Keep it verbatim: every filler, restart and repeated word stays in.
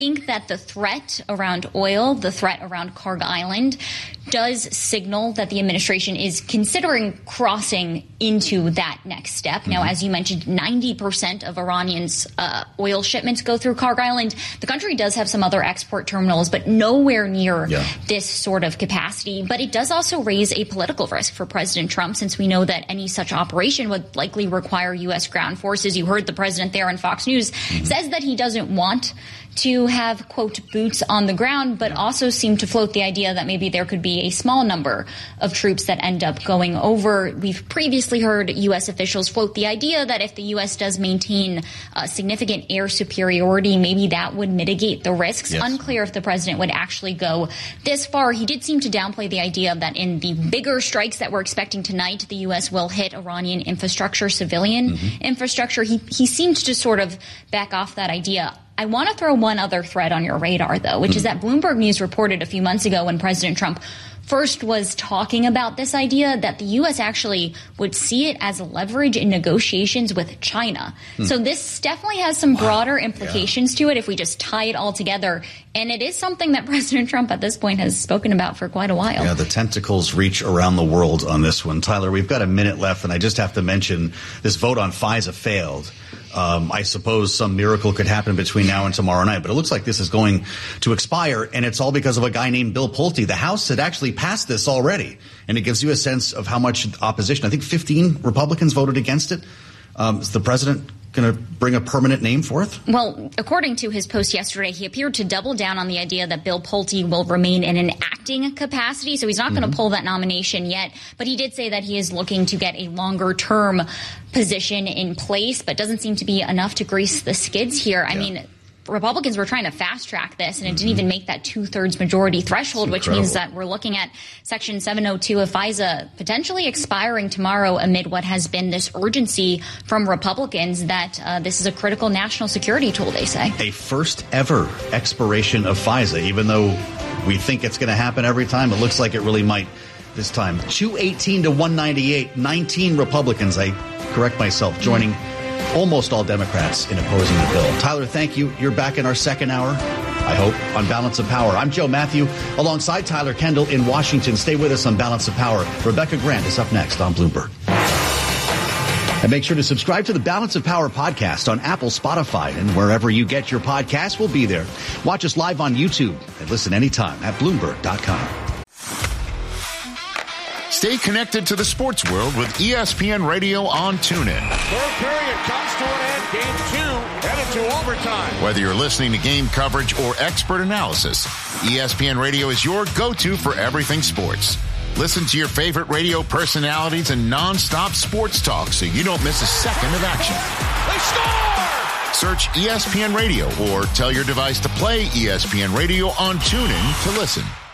think that the threat around oil, the threat around Kharg Island, does signal that the administration is considering crossing into that next step. Mm-hmm. Now, as you mentioned, ninety percent of Iranians' uh, oil shipments go through Kharg Island. The country does have some other export terminals, but nowhere near yeah. this sort of capacity. But it does also raise a political risk for President Trump, since we know that any such operation would likely require U S ground forces. You heard the president there on Fox News mm-hmm. says that he doesn't want to have, quote, boots on the ground, but also seem to float the idea that maybe there could be a small number of troops that end up going over. We've previously heard U S officials float the idea that if the U S does maintain uh, significant air superiority, maybe that would mitigate the risks. Yes. Unclear if the president would actually go this far. He did seem to downplay the idea that in the bigger strikes that we're expecting tonight, the U S will hit Iranian infrastructure, civilian mm-hmm. infrastructure. He, he seemed to sort of back off that idea. I want to throw one other thread on your radar, though, which mm-hmm. is that Bloomberg News reported a few months ago when President Trump first was talking about this idea that the U S actually would see it as leverage in negotiations with China. Hmm. So this definitely has some broader wow. implications yeah. to it if we just tie it all together. And it is something that President Trump at this point has spoken about for quite a while. Yeah, the tentacles reach around the world on this one. Tyler, we've got a minute left, and I just have to mention this vote on FISA failed. Um, I suppose some miracle could happen between now and tomorrow night, but it looks like this is going to expire, and it's all because of a guy named Bill Pulte. The House had actually passed this already, and it gives you a sense of how much opposition. I think fifteen Republicans voted against it. Um, is the president going to bring a permanent name forth? Well, according to his post yesterday, he appeared to double down on the idea that Bill Pulte will remain in an acting capacity. So he's not mm-hmm. going to pull that nomination yet. But he did say that he is looking to get a longer term position in place, but doesn't seem to be enough to grease the skids here. Yeah. I mean, Republicans were trying to fast track this, and it mm-hmm. didn't even make that two-thirds majority threshold, which means that we're looking at Section seven oh two of FISA potentially expiring tomorrow amid what has been this urgency from Republicans that uh, this is a critical national security tool, they say. A first-ever expiration of FISA, even though we think it's going to happen every time. It looks like it really might this time. two eighteen to one ninety-eight, nineteen Republicans, I correct myself, joining mm-hmm. almost all Democrats in opposing the bill. Tyler, thank you. You're back in our second hour, I hope, on Balance of Power. I'm Joe Matthew, alongside Tyler Kendall in Washington. Stay with us on Balance of Power. Rebecca Grant is up next on Bloomberg. And make sure to subscribe to the Balance of Power podcast on Apple, Spotify, and wherever you get your podcasts, we'll be there. Watch us live on YouTube and listen anytime at Bloomberg dot com. Stay connected to the sports world with E S P N Radio on TuneIn. Third period comes to an end. Game two headed to overtime. Whether you're listening to game coverage or expert analysis, E S P N Radio is your go-to for everything sports. Listen to your favorite radio personalities and non-stop sports talk so you don't miss a second of action. They score! Search E S P N Radio or tell your device to play E S P N Radio on TuneIn to listen.